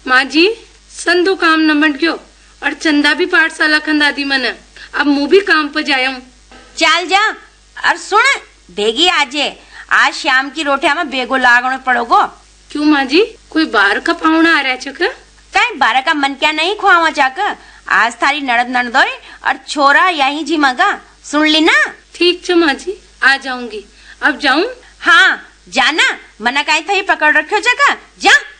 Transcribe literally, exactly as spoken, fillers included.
माँ जी संधु काम न बंट गयो और चंदा भी पाठशाला खंदा दी मन। अब मुँह भी काम पर जाऊं। चाल जा और सुन भेगी आजे आज शाम की रोटिया में बेगो लागण पड़ोगो। क्यों माँ जी कोई बाहर का पाहुना आ रहा चक? कहीं बारह का मन क्या नहीं खुआवा चाक। आज थारी नड़द नड़दोई और छोरा यही जी मगा सुन ली ना। ठीक है माँ जी आ जाऊंगी। अब जाऊं? हाँ जाना मना कहीं थी पकड़ रखो जगह जा।